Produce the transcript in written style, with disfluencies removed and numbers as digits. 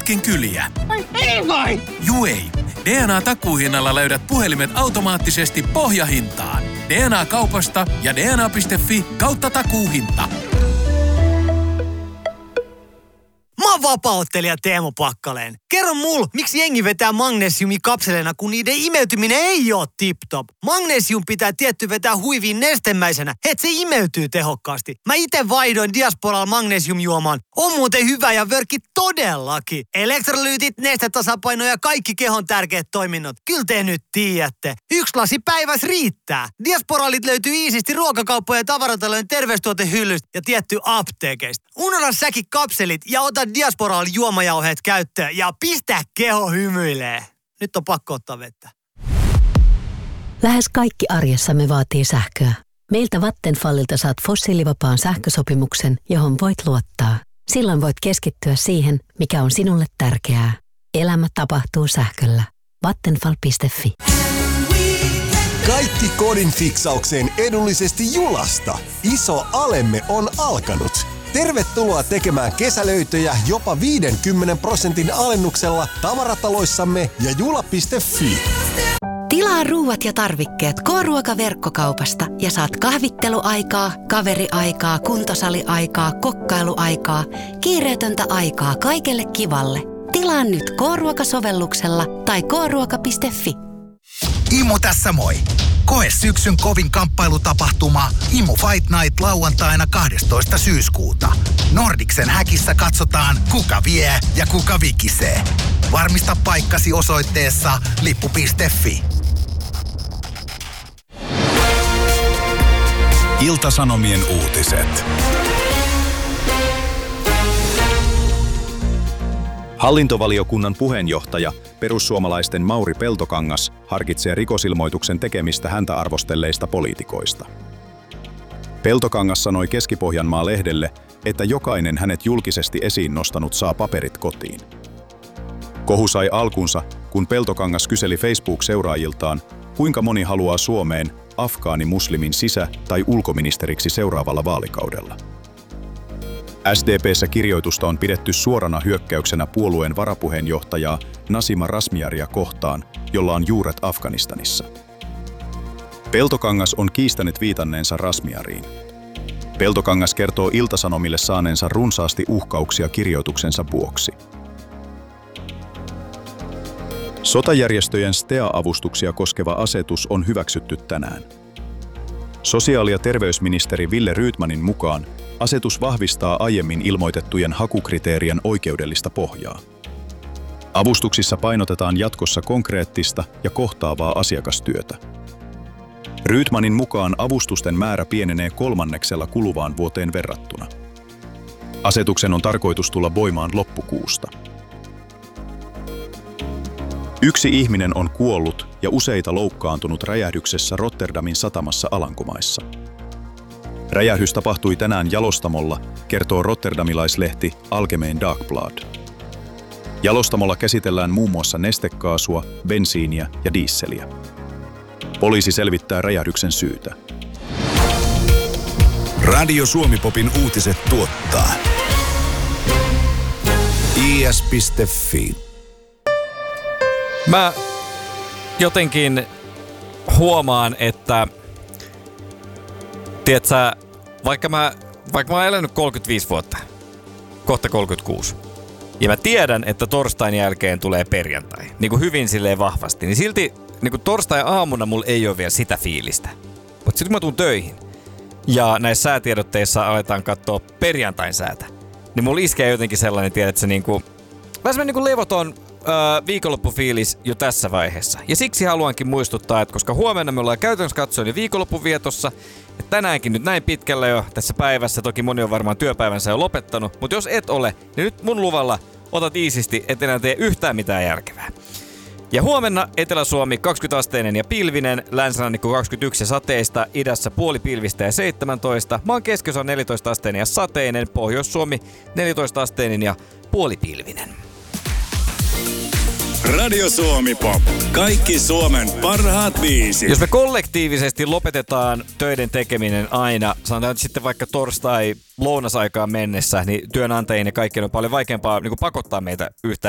pitkin kyliä. Ei vai! Juei. DNA-takuuhinnalla löydät puhelimet automaattisesti pohjahintaan. DNA-kaupasta ja dna.fi/takuuhinta. Mä oon vapaa-ottelija Teemu Pakkaleen. Kerro mulle, miksi jengi vetää magnesiumikapseleina, kun niiden imeytyminen ei oo tip-top. Magnesium pitää tietty vetää huiviin nestemäisenä, et se imeytyy tehokkaasti. Mä ite vaihdoin Diasporalla magnesiumjuomaan. On muuten hyvä ja vörkki todellakin. Elektrolyytit, nestetasapaino ja kaikki kehon tärkeät toiminnot. Kyllä te nyt tiedätte. 1 lasi päivässä riittää. Diasporalit löytyy iisisti ruokakauppojen ja tavaratalojen terveystuotehyllystä ja tietty apteekeista. Unohda säkin kapselit ja ota Diasporal juomajauheet käyttöön ja pistä keho hymyilee. Nyt on pakko ottaa vettä. Lähes kaikki arjessamme vaatii sähköä. Meiltä Vattenfallilta saat fossiilivapaan sähkösopimuksen, johon voit luottaa. Silloin voit keskittyä siihen, mikä on sinulle tärkeää. Elämä tapahtuu sähköllä. Vattenfall.fi. Kaikki kodin fiksaukseen edullisesti Julasta. Iso alemme on alkanut. Tervetuloa tekemään kesälöitöjä jopa 50% alennuksella tavarataloissamme ja jula.fi. Tilaa ruuat ja tarvikkeet K-ruokaverkkokaupasta ja saat kahvitteluaikaa, kaveriaikaa, kuntosaliaikaa, kokkailuaikaa, kiireetöntä aikaa kaikelle kivalle. Tilaa nyt K-ruokasovelluksella tai kruoka.fi. Imu tässä moi! Koe syksyn kovin kamppailutapahtuma Imu Fight Night lauantaina 12. syyskuuta. Nordiksen häkissä katsotaan, kuka vie ja kuka vikisee. Varmista paikkasi osoitteessa lippu.fi. Ilta-Sanomien uutiset. Hallintovaliokunnan puheenjohtaja, perussuomalaisten Mauri Peltokangas, harkitsee rikosilmoituksen tekemistä häntä arvostelleista poliitikoista. Peltokangas sanoi Keski-Pohjanmaa-lehdelle, että jokainen hänet julkisesti esiin nostanut saa paperit kotiin. Kohu sai alkunsa, kun Peltokangas kyseli Facebook-seuraajiltaan, kuinka moni haluaa Suomeen afgaanimuslimin sisä- tai ulkoministeriksi seuraavalla vaalikaudella. SDP:ssä kirjoitusta on pidetty suorana hyökkäyksenä puolueen varapuheenjohtajaa Nasima Razmyaria kohtaan, jolla on juuret Afganistanissa. Peltokangas on kiistänyt viitanneensa Razmyariin. Peltokangas kertoo Ilta-Sanomille saaneensa runsaasti uhkauksia kirjoituksensa vuoksi. Sotajärjestöjen STEA-avustuksia koskeva asetus on hyväksytty tänään. Sosiaali- ja terveysministeri Wille Rydmanin mukaan asetus vahvistaa aiemmin ilmoitettujen hakukriteerien oikeudellista pohjaa. Avustuksissa painotetaan jatkossa konkreettista ja kohtaavaa asiakastyötä. Rydmanin mukaan avustusten määrä pienenee 1/3 kuluvaan vuoteen verrattuna. Asetuksen on tarkoitus tulla voimaan loppukuusta. 1 ihminen on kuollut ja useita loukkaantunut räjähdyksessä Rotterdamin satamassa Alankomaissa. Räjähdys tapahtui tänään jalostamolla, kertoo rotterdamilaislehti Algemeen Dagblad. Jalostamolla käsitellään muun muassa nestekaasua, bensiiniä ja diisseliä. Poliisi selvittää räjähdyksen syytä. Radio Suomi-popin uutiset tuottaa is.fi. Mä jotenkin huomaan, että tiedätkö, vaikka mä oon elänyt 35 vuotta, kohta 36, ja mä tiedän, että torstain jälkeen tulee perjantai, niin kuin hyvin silleen vahvasti, niin silti niin kuin torstai aamuna mulla ei ole vielä sitä fiilistä. Mutta sitten kun mä tuun töihin ja näissä säätiedotteissa aletaan katsoa perjantain säätä, niin mulla iskee jotenkin sellainen, tiedätkö, niin kuin, vähän semmoinen niin kuin levoton viikonloppufiilis jo tässä vaiheessa. Ja siksi haluankin muistuttaa, että koska huomenna me ollaan käytännössä katsoen jo viikonloppuvietossa, että tänäänkin nyt näin pitkällä jo tässä päivässä, toki moni on varmaan työpäivänsä jo lopettanut, mutta jos et ole, niin nyt mun luvalla otat iisisti, et enää tee yhtään mitään järkevää. Ja huomenna Etelä-Suomi 20-asteinen ja pilvinen, länsirannikko 21 ja sateista, idässä puoli pilvistä ja 17, maan keskiosa 14-asteinen ja sateinen, Pohjois-Suomi 14-asteinen ja puolipilvinen. Radio Suomi Pop. Kaikki Suomen parhaat biisit. Jos me kollektiivisesti lopetetaan töiden tekeminen aina, sanotaan sitten vaikka torstai lounasaikaan mennessä, niin työnantajien ja kaikkien on paljon vaikeampaa niin kuin pakottaa meitä yhtään